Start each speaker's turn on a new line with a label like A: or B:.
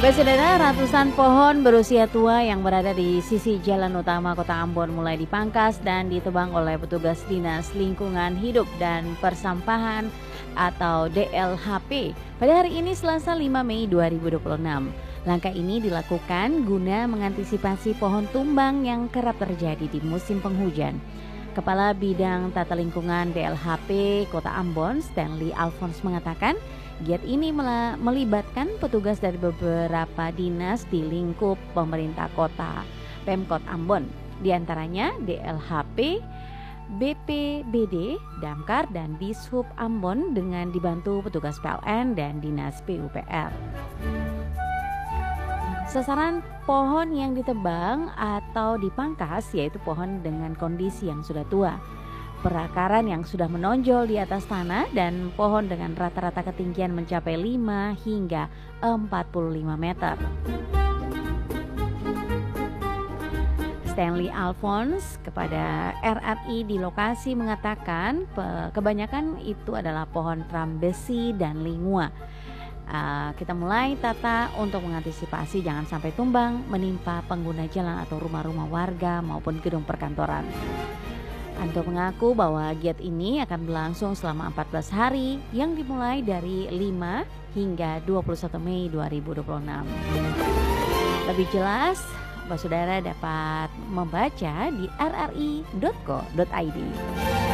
A: Saudara, ratusan pohon berusia tua yang berada di sisi jalan utama Kota Ambon mulai dipangkas dan ditebang oleh petugas Dinas Lingkungan Hidup dan Persampahan atau DLHP pada hari ini Selasa 5 Mei 2026. Langkah ini dilakukan guna mengantisipasi pohon tumbang yang kerap terjadi di musim penghujan. Kepala Bidang Tata Lingkungan DLHP Kota Ambon, Stanley Alphonse mengatakan, giat ini melibatkan petugas dari beberapa dinas di lingkup pemerintah kota, Pemkot Ambon, diantaranya DLHP, BPBD, Damkar, dan Dishub Ambon dengan dibantu petugas PLN dan Dinas PUPR. Sasaran pohon yang ditebang atau dipangkas yaitu pohon dengan kondisi yang sudah tua, perakaran yang sudah menonjol di atas tanah, dan pohon dengan rata-rata ketinggian mencapai 5 hingga 45 meter. Stanley Alphonse kepada RRI di lokasi mengatakan kebanyakan itu adalah pohon trambesi dan lingua. Kita mulai tata untuk mengantisipasi jangan sampai tumbang menimpa pengguna jalan atau rumah-rumah warga maupun gedung perkantoran. Anto mengaku bahwa giat ini akan berlangsung selama 14 hari yang dimulai dari 5 hingga 21 Mei 2026. Lebih jelas, saudara dapat membaca di rri.co.id.